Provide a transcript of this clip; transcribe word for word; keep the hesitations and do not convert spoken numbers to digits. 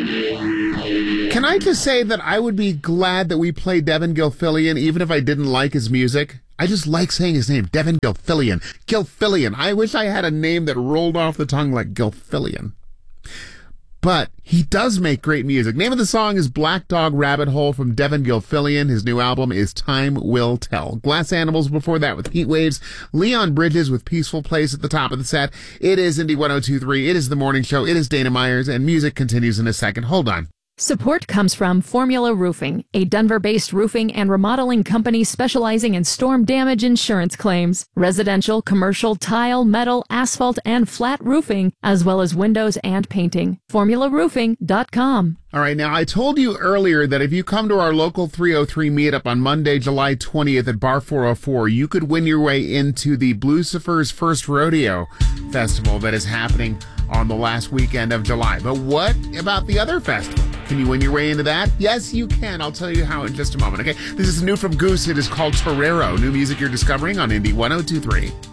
Can I just say that I would be glad that we played Devin Gilfillian, even if I didn't like his music? I just like saying his name, Devin Gilfillian. Gilfillian. I wish I had a name that rolled off the tongue like Gilfillian. But he does make great music. Name of the song is Black Dog Rabbit Hole from Devin Gilfillian. His new album is Time Will Tell. Glass Animals before that with Heat Waves. Leon Bridges with Peaceful Place at the top of the set. It is Indie one oh two point three. It is The Morning Show. It is Dana Myers. And music continues in a second. Hold on. Support comes from Formula Roofing, a Denver-based roofing and remodeling company specializing in storm damage insurance claims, residential, commercial, tile, metal, asphalt, and flat roofing, as well as windows and painting. formula roofing dot com. All right, now I told you earlier that if you come to our local three oh three meetup on Monday, July twentieth at Bar four oh four, you could win your way into the Blucifer's First Rodeo Festival that is happening on the last weekend of July. But what about the other festival? Can you win your way into that? Yes, you can. I'll tell you how in just a moment, okay? This is new from Goose. It is called Torero. New music you're discovering on Indie one oh two point three.